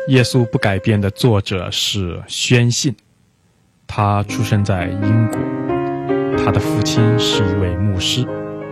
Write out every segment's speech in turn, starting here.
耶稣不改变的作者是宣信，他出生在英国，他的父亲是一位牧师。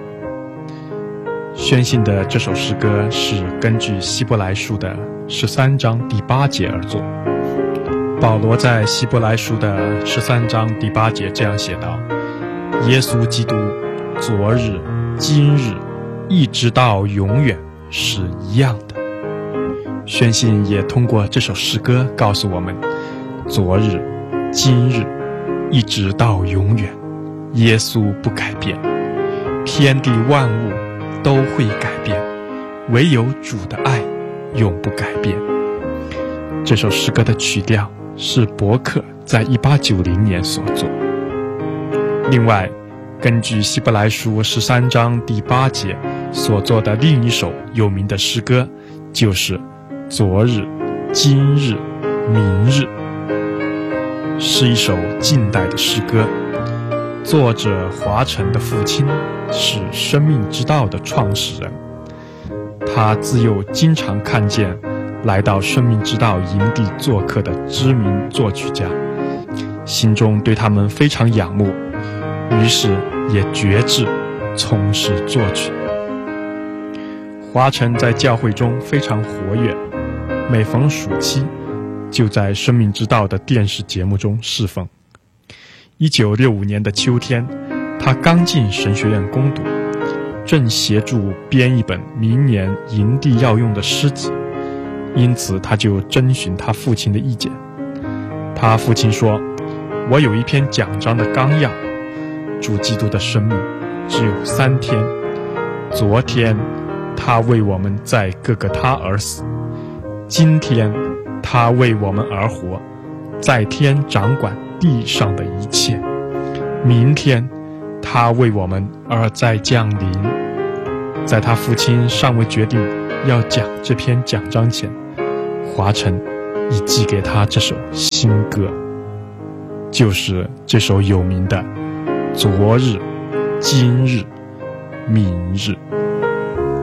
宣信的这首诗歌是根据希伯来书的13章第8节而作。保罗在希伯来书的13章第8节这样写道：耶稣基督昨日、今日一直到永远是一样的。宣信也通过这首诗歌告诉我们，昨日、今日一直到永远，耶稣不改变，天地万物都会改变，唯有主的爱永不改变。这首诗歌的曲调是伯克在1890年所作。另外，根据希伯来书13章第8节所作的另一首有名的诗歌，就是昨日、今日、明日，是一首近代的诗歌。作者华晨的父亲是生命之道的创始人，他自幼经常看见来到生命之道营地做客的知名作曲家，心中对他们非常仰慕，于是也决志从事作曲。华晨在教会中非常活跃，每逢暑期就在生命之道的电视节目中侍奉。1965年的秋天，他刚进神学院攻读，正协助编一本明年营地要用的诗集，因此他就征询他父亲的意见。他父亲说，我有一篇讲章的纲要，主基督的生命只有3天，昨天他为我们在各个他而死，今天他为我们而活，在天掌管地上的一切，明天他为我们而在降临。在他父亲尚未决定要讲这篇讲章前，华晨已寄给他这首新歌，就是这首有名的昨日、今日、明日。